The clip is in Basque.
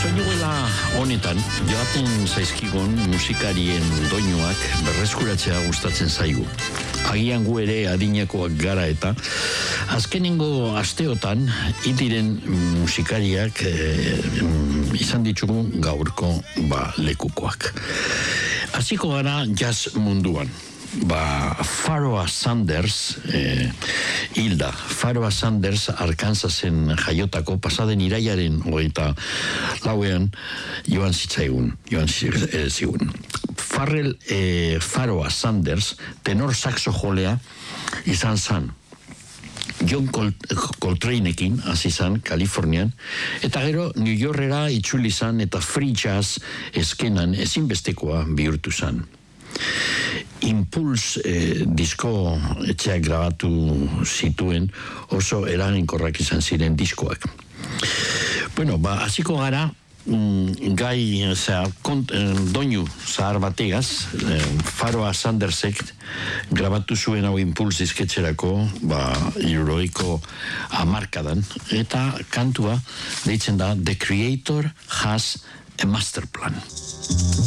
Soinuela honetan, joaten zaizkigun musikarien doinuak berreskuratzea gustatzen zaigu. Agian gu ere adinekoak gara eta azkenengo asteotan itiren musikariak izan ditugu gaurko lekukoak. Hasiko gara jazz munduan. Pharoah Sanders hilda. Pharoah Sanders Arkansasen jaiotako pasaden iraiaren 24 joan zigun. Pharoah Sanders tenor saxo jolea izan zan. John Coltraneekin hasi zan Kalifornian, eta gero New Yorkera itzuli zan eta free jazz eskenan ezinbestekoa bihurtu zan. Impulse disko etxeak grabatu zituen, oso eraginkorrak izan ziren diskoak. Hasiko gara gai doinu zahar bategaz. Pharoah Sandersek grabatu zuen hau Impulse disketxerako 70ko hamarkadan, eta kantua deitzen da The Creator Has a Master Plan.